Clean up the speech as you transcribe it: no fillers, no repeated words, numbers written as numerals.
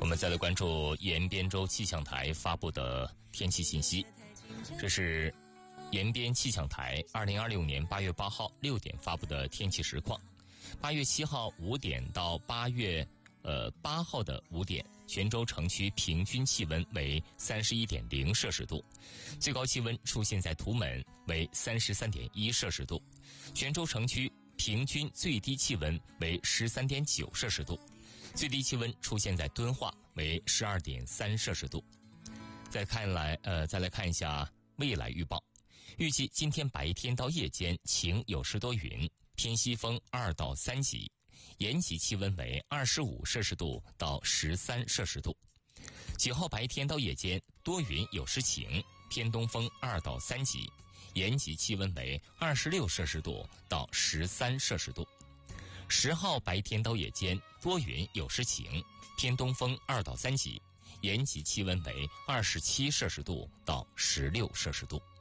我们再来关注延边州气象台发布的天气信息。这是延边气象台2026年8月8号6点发布的天气实况。8月7号5点到8月8号的5点，泉州城区平均气温为31.0摄氏度，最高气温出现在图门为33.1摄氏度，泉州城区平均最低气温为13.9摄氏度，最低气温出现在敦化为12.3摄氏度。再来看一下未来预报。预计今天白天到夜间晴有时多云，偏西风2到3级，延吉气温为25摄氏度到13摄氏度。9号白天到夜间多云有时晴，偏东风2到3级，延吉气温为26摄氏度到13摄氏度。10号白天到夜间多云有时晴，偏东风2到3级，延吉气温为27摄氏度到16摄氏度。